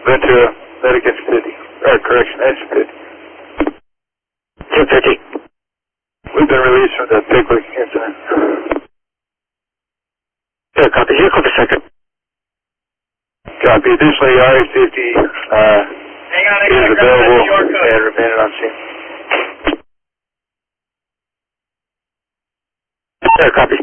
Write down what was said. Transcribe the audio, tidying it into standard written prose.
Ventura, medic engine 50. Or correction, engine 50. 1050. We've been released from the Pickwick incident. Yeah, copy. Here, copy second. Copy. Additionally, RA-50 is available and remaining on scene. Yeah, copy.